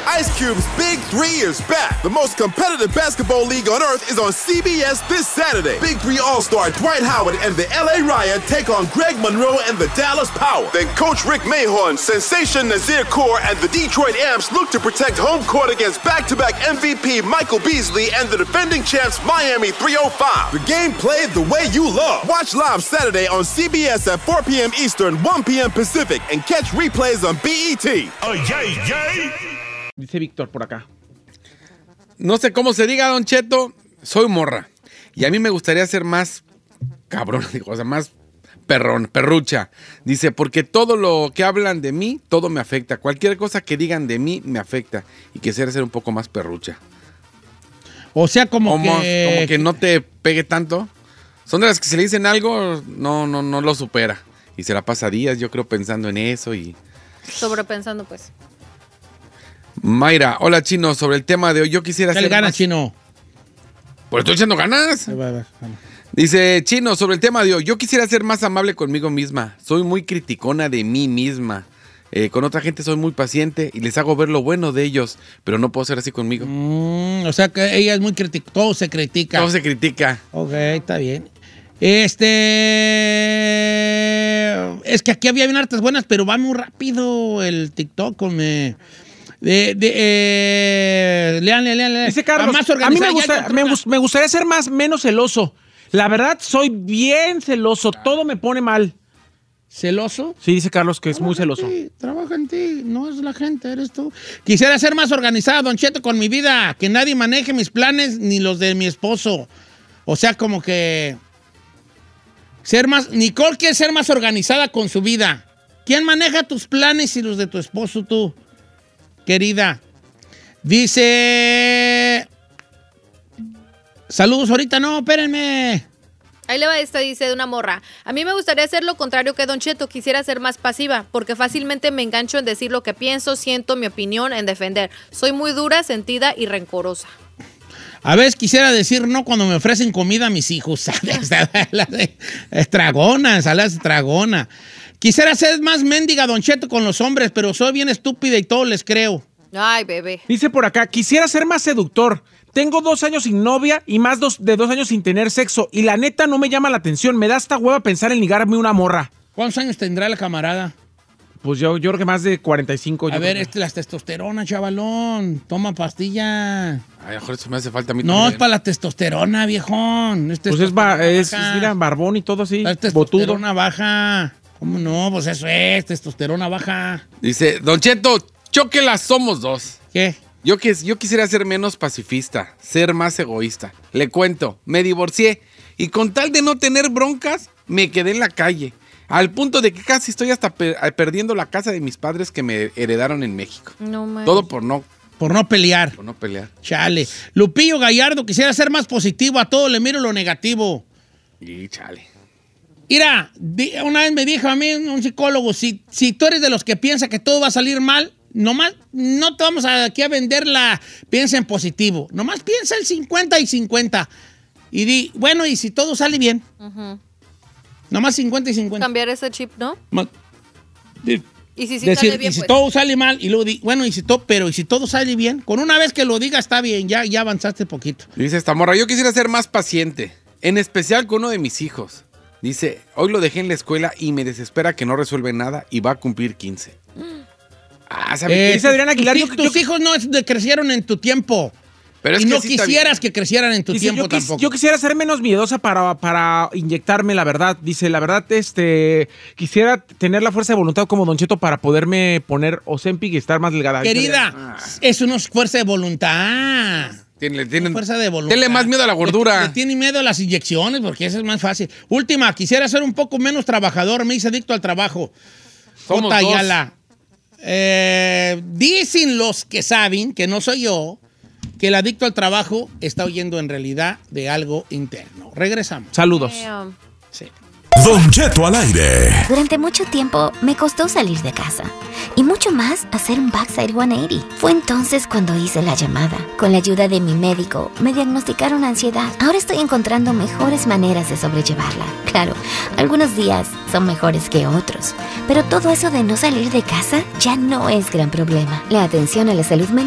Ice Cube's Big 3 is back. The most competitive basketball league on earth is on CBS this Saturday. Big 3 All-Star Dwight Howard and the LA Riot take on Greg Monroe and the Dallas Power. Then Coach Rick Mahorn, Sensation Nazir Kaur, and the Detroit Amps look to protect home court against back-to-back MVP Michael Beasley and the defending champs Miami 305. The game played the way you love. Watch live Saturday on CBS at 4 p.m. Eastern, 1 p.m. Pacific, and catch replays on BET. Oh, yay, yay. Dice Víctor por acá. No sé cómo se diga, Don Cheto, soy morra. Y a mí me gustaría ser más cabrón, o sea, más perrucha. Dice, porque todo lo que hablan de mí, todo me afecta. Cualquier cosa que digan de mí, me afecta. Y quisiera ser un poco más perrucha. O sea, como que no te pegue tanto. Son de las que se le dicen algo, no lo supera. Y se la pasa días, yo creo, pensando en eso y... Sobrepensando, pues. Mayra, hola, Chino, sobre el tema de hoy, yo quisiera ser... ¿Qué le ganas, Chino? Pues estoy echando ganas. Dice, Chino, sobre el tema de hoy, yo quisiera ser más amable conmigo misma. Soy muy criticona de mí misma. Con otra gente soy muy paciente y les hago ver lo bueno de ellos, pero no puedo ser así conmigo. O sea que ella es muy crítica, todo se critica. Todo se critica. Ok, está bien. Es que aquí había bien hartas buenas, pero va muy rápido el TikTok. Lean. Dice Carlos, a mí me gustaría ser menos celoso. La verdad, soy bien celoso. Todo me pone mal. ¿Celoso? Sí, dice Carlos que es muy celoso. Trabaja en ti, no es la gente, eres tú. Quisiera ser más organizado, Don Cheto, con mi vida. Que nadie maneje mis planes ni los de mi esposo. O sea, como que... Nicole quiere ser más organizada con su vida. ¿Quién maneja tus planes y los de tu esposo, tú, querida? Dice... Saludos ahorita, no, espérenme. Ahí le va esta, dice de una morra. A mí me gustaría hacer lo contrario que Don Cheto. Quisiera ser más pasiva, porque fácilmente me engancho en decir lo que pienso, siento, mi opinión, en defender. Soy muy dura, sentida y rencorosa. A veces quisiera decir no cuando me ofrecen comida a mis hijos. Estragona, ensalada estragona. Quisiera ser más mendiga, Don Cheto, con los hombres, pero soy bien estúpida y todo les creo. Ay, bebé. Dice por acá, quisiera ser más seductor. Tengo 2 años sin novia y más de 2 años sin tener sexo. Y la neta no me llama la atención. Me da hasta hueva pensar en ligarme una morra. ¿Cuántos años tendrá la camarada? Pues yo creo que más de 45. A ver, la testosterona, chavalón. Toma pastilla. Ay, mejor eso me hace falta a mí No, también. es para la testosterona, viejón. Pues mira, barbón y todo así. La testosterona baja. ¿Cómo no? Pues eso es, testosterona baja. Dice, Don Cheto, chóquelas somos dos. ¿Qué? Yo quisiera ser menos pacifista, ser más egoísta. Le cuento, me divorcié y con tal de no tener broncas, me quedé en la calle. Al punto de que casi estoy hasta perdiendo la casa de mis padres que me heredaron en México. No, man. Todo por no pelear. Por no pelear. Chale. Lupillo Gallardo, quisiera ser más positivo. A todo le miro lo negativo. Y chale. Mira, una vez me dijo a mí un psicólogo, si tú eres de los que piensa que todo va a salir mal, nomás no te vamos aquí a venderla, piensa en positivo. Nomás piensa el 50 y 50. Y di, bueno, ¿y si todo sale bien? Uh-huh. Nomás 50 y 50. Cambiar ese chip, ¿no? Y si decir, sale bien, y si pues. todo sale mal, y luego bueno, y si todo sale bien, con una vez que lo diga está bien, ya avanzaste poquito. Dice esta morra, yo quisiera ser más paciente, en especial con uno de mis hijos. Dice, hoy lo dejé en la escuela y me desespera que no resuelve nada y va a cumplir 15. ¿Sabe qué dice Adriana Aguilar? Tus hijos no crecieron en tu tiempo. Pero es y que no sí quisieras que crecieran en tu tiempo tampoco. Yo quisiera ser menos miedosa para inyectarme la verdad. Dice, la verdad, quisiera tener la fuerza de voluntad como Don Cheto para poderme poner Ozempic y estar más delgada. Querida, eso no es fuerza de voluntad. Tienen fuerza de voluntad. Denle más miedo a la gordura. Le tiene miedo a las inyecciones porque eso es más fácil. Última, quisiera ser un poco menos trabajador. Me hice adicto al trabajo. Somos J. dos. Ayala. Dicen los que saben, que no soy yo, que el adicto al trabajo está huyendo en realidad de algo interno. Regresamos. Saludos. Sí. Don Cheto al aire. Durante mucho tiempo me costó salir de casa y mucho más hacer un backside 180. Fue entonces cuando hice la llamada. Con la ayuda de mi médico me diagnosticaron ansiedad. Ahora estoy encontrando mejores maneras de sobrellevarla. Claro, algunos días son mejores que otros, pero todo eso de no salir de casa ya no es gran problema. La atención a la salud mental